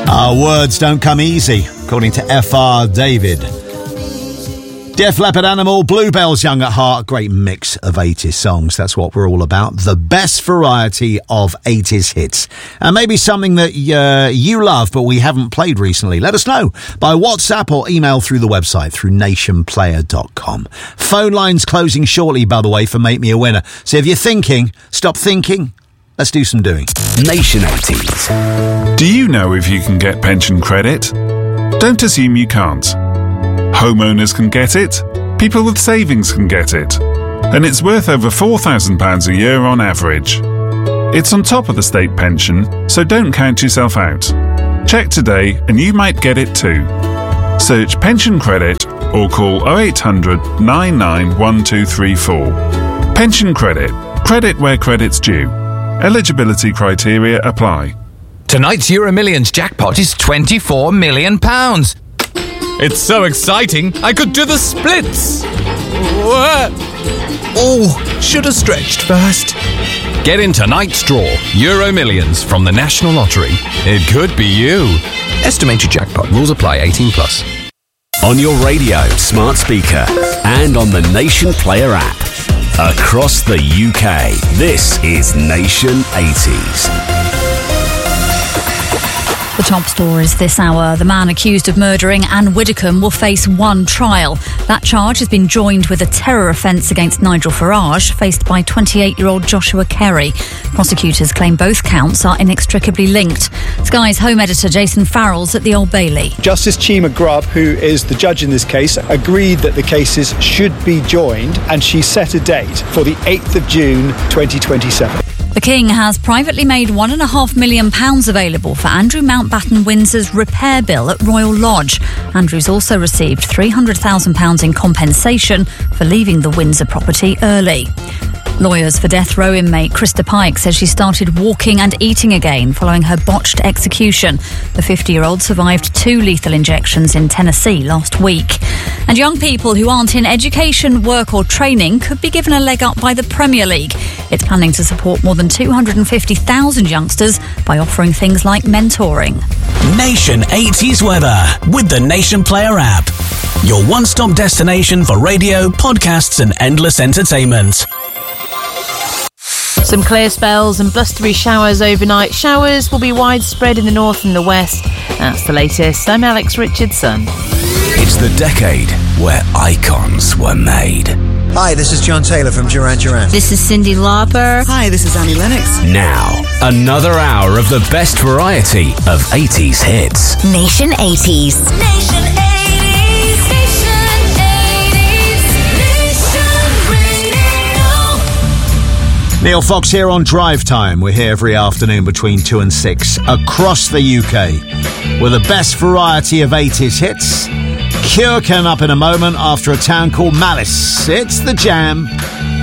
Words don't come easy, according to F.R. David. Def Leppard, Animal, Bluebells, Young at Heart. Great mix of 80s songs. That's what we're all about. The best variety of 80s hits. And maybe something that you love, but we haven't played recently. Let us know by WhatsApp or email through the website, through nationplayer.com. Phone lines closing shortly, by the way, for Make Me a Winner. So if you're thinking, stop thinking. Let's do some doing. Nation 80s. Do you know if you can get pension credit? Don't assume you can't. Homeowners can get it. People with savings can get it. And it's worth over £4,000 a year on average. It's on top of the state pension, so don't count yourself out. Check today and you might get it too. Search pension credit or call 0800 99 1234. Pension credit. Credit where credit's due. Eligibility criteria apply. Tonight's Euro Millions jackpot is £24 million. It's so exciting, I could do the splits. Oh, should have stretched first. Get in tonight's draw, Euro Millions from the National Lottery. It could be you. Estimated jackpot. Rules apply. 18+. On your radio, smart speaker, and on the Nation Player app. Across the UK, this is Nation 80s. The top stories this hour. The man accused of murdering Anne Widdecombe will face one trial. That charge has been joined with a terror offence against Nigel Farage, faced by 28-year-old Joshua Kerry. Prosecutors claim both counts are inextricably linked. Sky's home editor Jason Farrell's at the Old Bailey. Justice Chima Grubb, who is the judge in this case, agreed that the cases should be joined, and she set a date for the 8th of June 2027. The King has privately made £1.5 million available for Andrew Mountbatten Windsor's repair bill at Royal Lodge. Andrew's also received £300,000 in compensation for leaving the Windsor property early. Lawyers for death row inmate Krista Pike says she started walking and eating again following her botched execution. The 50-year-old survived 2 lethal injections in Tennessee last week. And young people who aren't in education, work or training could be given a leg up by the Premier League. It's planning to support more than 250,000 youngsters by offering things like mentoring. Nation 80s weather with the Nation Player app. Your one-stop destination for radio, podcasts and endless entertainment. Some clear spells and blustery showers overnight. Showers will be widespread in the north and the west. That's the latest. I'm Alex Richardson. It's the decade where icons were made. Hi, this is John Taylor from Duran Duran. This is Cyndi Lauper. Hi, this is Annie Lennox. Now, another hour of the best variety of 80s hits. Nation 80s. Nation 80s. Neil Fox here on Drive Time. We're here every afternoon between 2 and 6 across the UK with the best variety of 80s hits. Cure coming up in a moment after a town called Malice. It's the Jam.